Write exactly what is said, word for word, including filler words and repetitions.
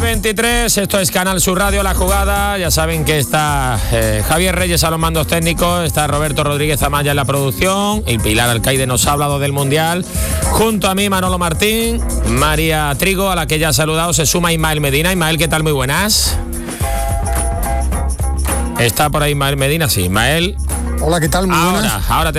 veintitrés, esto es Canal Sur Radio, La Jugada. Ya saben que está eh, Javier Reyes a los mandos técnicos, está Roberto Rodríguez Amaya en la producción, y Pilar Alcaide nos ha hablado del Mundial. Junto a mí, Manolo Martín, María Trigo, a la que ya ha saludado, se suma Ismael Medina. Ismael, ¿qué tal? Muy buenas. ¿Está por ahí Ismael Medina? Sí, Ismael. Hola, ¿qué tal? Muy ahora, buenas. ahora te